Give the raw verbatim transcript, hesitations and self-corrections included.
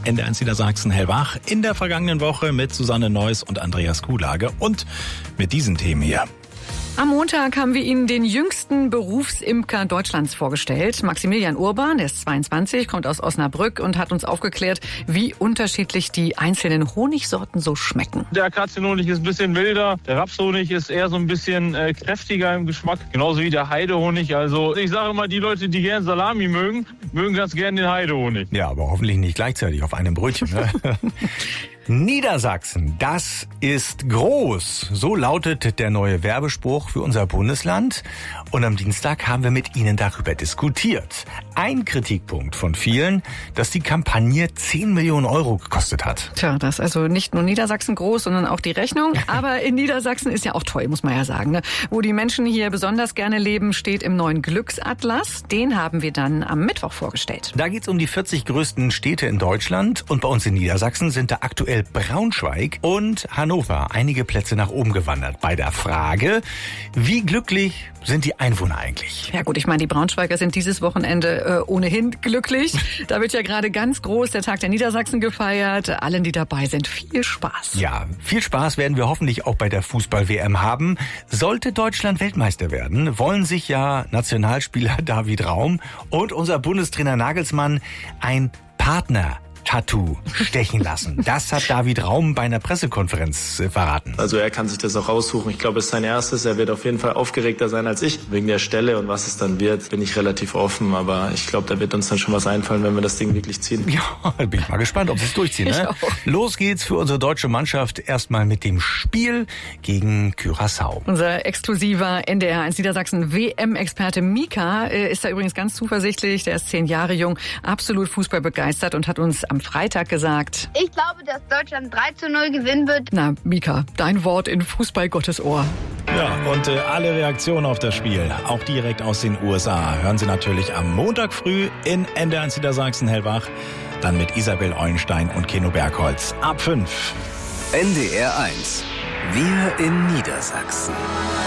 N D R eins Niedersachsen hellwach in der vergangenen Woche mit Susanne Neuss und Andreas Kuhlage und mit diesen Themen hier. Am Montag haben wir Ihnen den jüngsten Berufsimker Deutschlands vorgestellt. Maximilian Urban, der ist zweiundzwanzig, kommt aus Osnabrück und hat uns aufgeklärt, wie unterschiedlich die einzelnen Honigsorten so schmecken. Der Akazienhonig ist ein bisschen wilder, der Rapshonig ist eher so ein bisschen äh, kräftiger im Geschmack, genauso wie der Heidehonig. Also ich sage immer, die Leute, die gern Salami mögen, mögen ganz gern den Heidehonig. Ja, aber hoffentlich nicht gleichzeitig auf einem Brötchen. Ne? Niedersachsen, das ist groß. So lautet der neue Werbespruch für unser Bundesland. Und am Dienstag haben wir mit Ihnen darüber diskutiert. Ein Kritikpunkt von vielen, dass die Kampagne zehn Millionen Euro gekostet hat. Tja, das ist also nicht nur Niedersachsen groß, sondern auch die Rechnung. Aber in Niedersachsen ist ja auch toll, muss man ja sagen. Ne? Wo die Menschen hier besonders gerne leben, steht im neuen Glücksatlas. Den haben wir dann am Mittwoch vorgestellt. Da geht's um die vierzig größten Städte in Deutschland. Und bei uns in Niedersachsen sind da aktuell Braunschweig und Hannover einige Plätze nach oben gewandert. Bei der Frage, wie glücklich sind die Einwohner eigentlich? Ja gut, ich meine, die Braunschweiger sind dieses Wochenende äh, ohnehin glücklich. Da wird ja gerade ganz groß der Tag der Niedersachsen gefeiert. Allen, die dabei sind, viel Spaß. Ja, viel Spaß werden wir hoffentlich auch bei der Fußball-W M haben. Sollte Deutschland Weltmeister werden, wollen sich ja Nationalspieler David Raum und unser Bundestrainer Nagelsmann ein Partner Tattoo stechen lassen. Das hat David Raum bei einer Pressekonferenz äh, verraten. Also er kann sich das auch aussuchen. Ich glaube, es ist sein erstes. Er wird auf jeden Fall aufgeregter sein als ich. Wegen der Stelle und was es dann wird, bin ich relativ offen. Aber ich glaube, da wird uns dann schon was einfallen, wenn wir das Ding wirklich ziehen. Ja, bin ich mal gespannt, ob sie es durchziehen. Ne? Los geht's für unsere deutsche Mannschaft erstmal mit dem Spiel gegen Curaçao. Unser exklusiver N D R eins Niedersachsen W M-Experte Mika äh, ist da übrigens ganz zuversichtlich. Der ist zehn Jahre jung, absolut Fußball begeistert und hat uns am Freitag gesagt: Ich glaube, dass Deutschland drei zu null gewinnen wird. Na, Mika, dein Wort in Fußball Gottes Ohr. Ja, und äh, alle Reaktionen auf das Spiel, auch direkt aus den U S A, hören Sie natürlich am Montag früh in N D R eins Niedersachsen hellwach, dann mit Isabel Eulenstein und Keno Bergholz ab fünf. N D R eins. Wir in Niedersachsen.